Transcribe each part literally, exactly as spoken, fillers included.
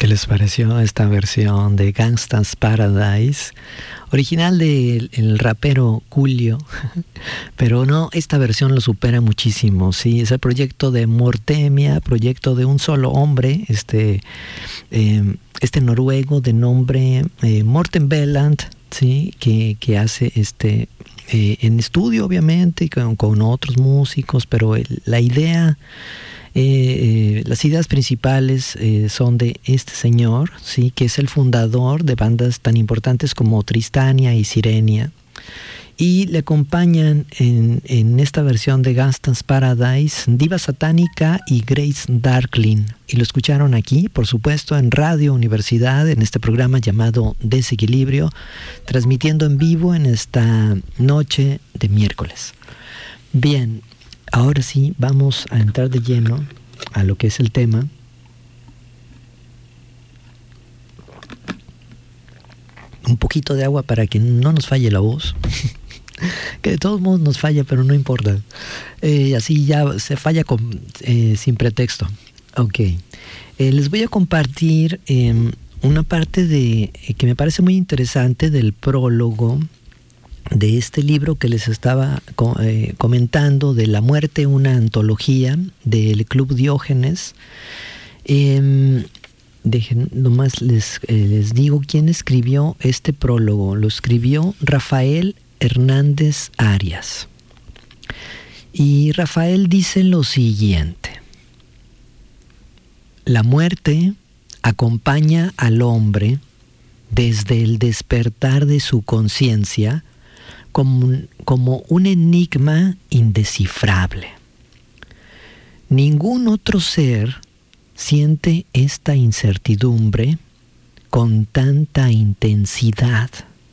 ¿Qué les pareció esta versión de Gangsta's Paradise? Original del el rapero Coolio, pero no, esta versión lo supera muchísimo, sí, es el proyecto de Mortemia, proyecto de un solo hombre, este, eh, este noruego de nombre eh, Morten Veland, sí, que, que hace este eh, en estudio obviamente con, con otros músicos, pero el, la idea Eh, eh, las ideas principales eh, son de este señor, sí, que es el fundador de bandas tan importantes como Tristania y Sirenia, y le acompañan en, en esta versión de Gangsta's Paradise Diva Satánica y Grace Darkling, y lo escucharon aquí, por supuesto, en Radio Universidad, en este programa llamado Desequilibrio, transmitiendo en vivo en esta noche de miércoles. Bien, ahora sí, vamos a entrar de lleno a lo que es el tema. Un poquito de agua para que no nos falle la voz. Que de todos modos nos falla, pero no importa. Eh, así ya se falla con, eh, sin pretexto. Ok. Eh, les voy a compartir eh, una parte de eh, que me parece muy interesante del prólogo de este libro que les estaba eh, comentando, de La muerte, una antología del Club Diógenes. Eh, dejen, nomás les, eh, les digo quién escribió este prólogo. Lo escribió Rafael Hernández Arias. Y Rafael dice lo siguiente: la muerte acompaña al hombre desde el despertar de su conciencia Como un, como un enigma indescifrable. Ningún otro ser siente esta incertidumbre con tanta intensidad.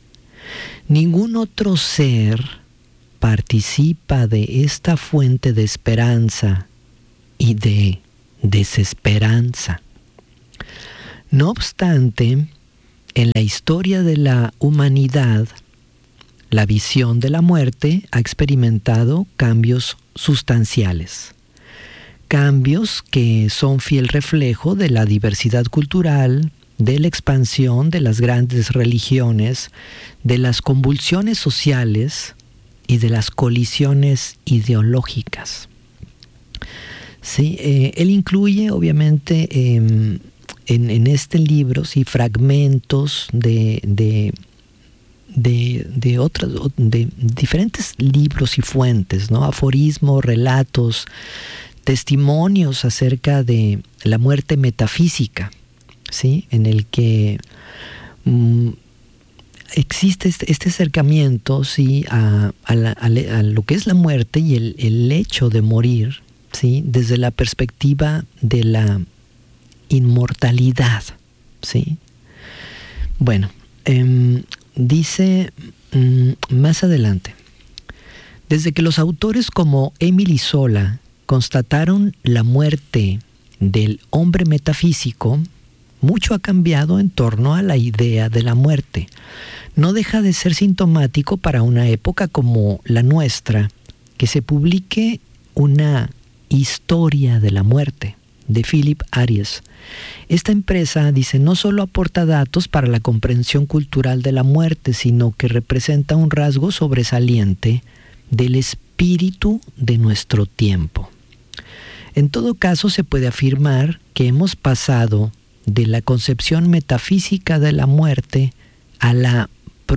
Ningún otro ser participa de esta fuente de esperanza y de desesperanza. No obstante, en la historia de la humanidad, la visión de la muerte ha experimentado cambios sustanciales, cambios que son fiel reflejo de la diversidad cultural, de la expansión de las grandes religiones, de las convulsiones sociales y de las colisiones ideológicas. Sí, eh, él incluye obviamente eh, en, en este libro sí, fragmentos de... de De, de otras, de diferentes libros y fuentes, ¿no? Aforismos, relatos, testimonios acerca de la muerte metafísica, ¿sí? En el que mm, existe este, este acercamiento, ¿sí? a, a, la, a, a lo que es la muerte y el, el hecho de morir, ¿sí? Desde la perspectiva de la inmortalidad, ¿sí? Bueno, eh, dice mmm, más adelante: desde que los autores como Émile Zola constataron la muerte del hombre metafísico, mucho ha cambiado en torno a la idea de la muerte. No deja de ser sintomático para una época como la nuestra que se publique una historia de la muerte de Philip Arias. Esta empresa, dice, no solo aporta datos para la comprensión cultural de la muerte, sino que representa un rasgo sobresaliente del espíritu de nuestro tiempo. En todo caso, se puede afirmar que hemos pasado de la concepción metafísica de la muerte a la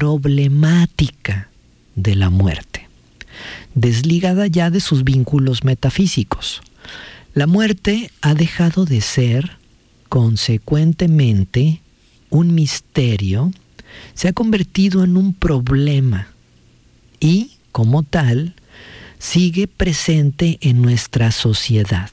problemática de la muerte, desligada ya de sus vínculos metafísicos. La muerte ha dejado de ser, consecuentemente, un misterio, se ha convertido en un problema y, como tal, sigue presente en nuestra sociedad.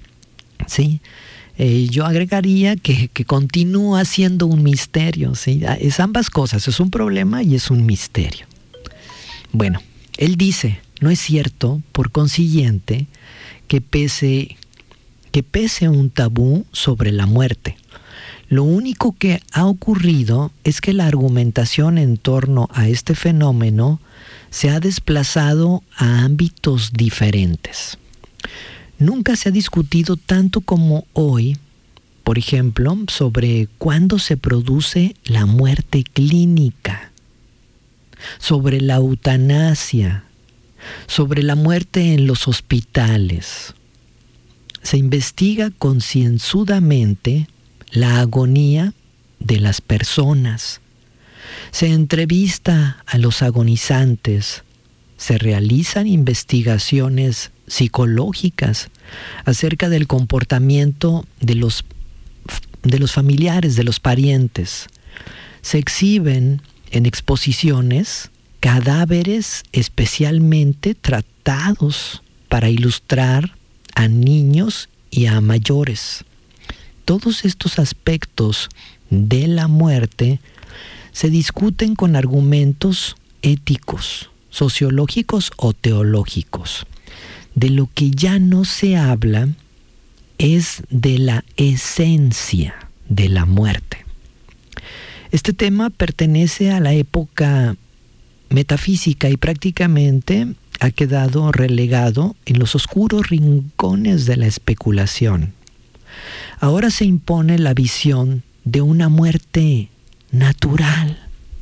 ¿Sí? Eh, yo agregaría que, que continúa siendo un misterio, ¿sí? Es ambas cosas, es un problema y es un misterio. Bueno, él dice, no es cierto, por consiguiente, que pese, que pese un tabú sobre la muerte. Lo único que ha ocurrido es que la argumentación en torno a este fenómeno se ha desplazado a ámbitos diferentes. Nunca se ha discutido tanto como hoy por ejemplo, sobre cuándo se produce la muerte clínica, sobre la eutanasia, sobre la muerte en los hospitales. Se investiga concienzudamente la agonía de las personas. Se entrevista a los agonizantes. Se realizan investigaciones psicológicas acerca del comportamiento de los, de los familiares, de los parientes. Se exhiben en exposiciones cadáveres especialmente tratados para ilustrar a niños y a mayores. Todos estos aspectos de la muerte se discuten con argumentos éticos, sociológicos o teológicos. De lo que ya no se habla es de la esencia de la muerte. Este tema pertenece a la época metafísica y prácticamente ha quedado relegado en los oscuros rincones de la especulación. Ahora se impone la visión de una muerte natural,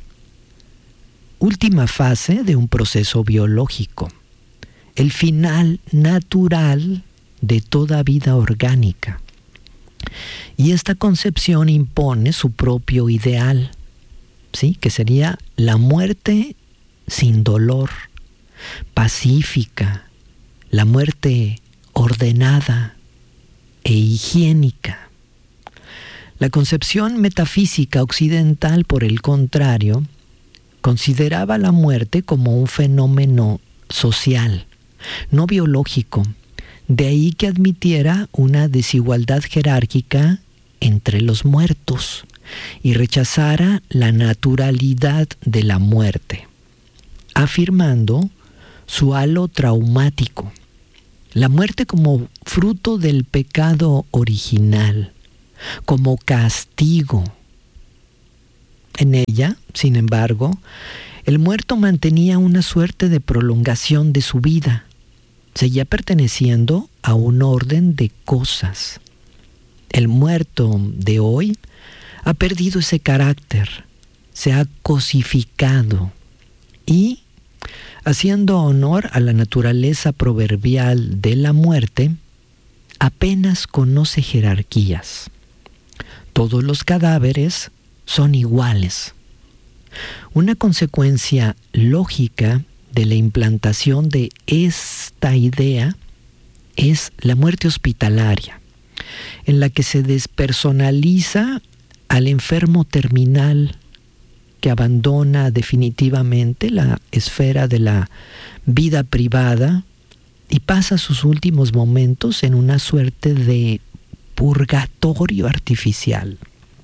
última fase de un proceso biológico, el final natural de toda vida orgánica. Y esta concepción impone su propio ideal, ¿sí? Que sería la muerte sin dolor, pacífica, la muerte ordenada e higiénica. La concepción metafísica occidental, por el contrario, consideraba la muerte como un fenómeno social, no biológico. De ahí que admitiera una desigualdad jerárquica entre los muertos y rechazara la naturalidad de la muerte, afirmando su halo traumático, la muerte como fruto del pecado original, como castigo. En ella, sin embargo, el muerto mantenía una suerte de prolongación de su vida, seguía perteneciendo a un orden de cosas. El muerto de hoy ha perdido ese carácter, se ha cosificado y, haciendo honor a la naturaleza proverbial de la muerte, apenas conoce jerarquías. Todos los cadáveres son iguales. Una consecuencia lógica de la implantación de esta idea es la muerte hospitalaria, en la que se despersonaliza al enfermo terminal que abandona definitivamente la esfera de la vida privada y pasa sus últimos momentos en una suerte de purgatorio artificial.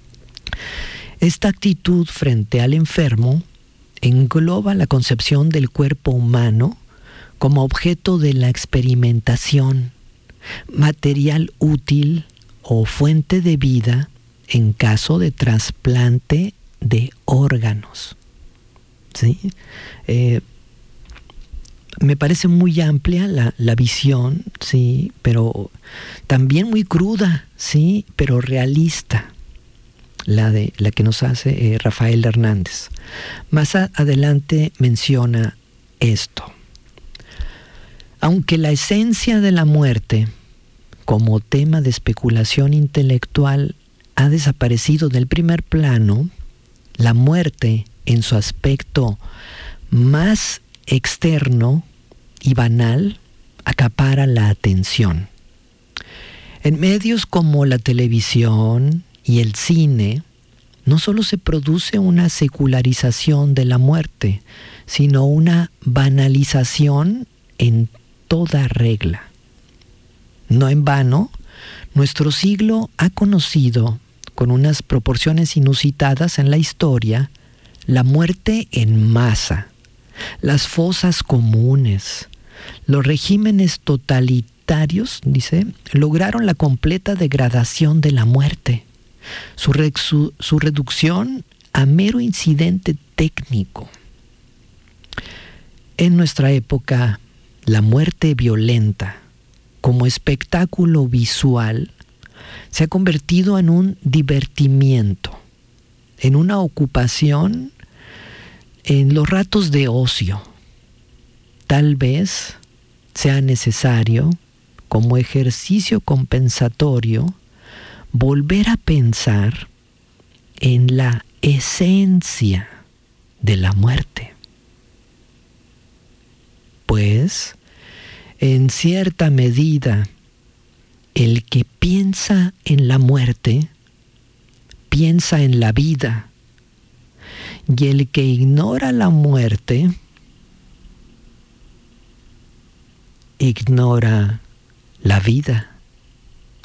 Esta actitud frente al enfermo engloba la concepción del cuerpo humano como objeto de la experimentación, material útil o fuente de vida en caso de trasplante de órganos. ¿Sí? Eh, me parece muy amplia la, la visión, sí, pero también muy cruda, sí, pero realista. La, de, la que nos hace eh, Rafael Hernández. Más a, adelante menciona esto. Aunque la esencia de la muerte, como tema de especulación intelectual, ha desaparecido del primer plano, la muerte en su aspecto más externo y banal acapara la atención. En medios como la televisión y el cine, no solo se produce una secularización de la muerte, sino una banalización en toda regla. No en vano, nuestro siglo ha conocido, con unas proporciones inusitadas en la historia, la muerte en masa, las fosas comunes. Los regímenes totalitarios, dice, lograron la completa degradación de la muerte. Su, re, su, su reducción a mero incidente técnico. En nuestra época, la muerte violenta, como espectáculo visual, se ha convertido en un divertimiento, en una ocupación en los ratos de ocio. Tal vez sea necesario, como ejercicio compensatorio, volver a pensar en la esencia de la muerte. Pues, en cierta medida, el que piensa en la muerte, piensa en la vida, y el que ignora la muerte, ignora la vida.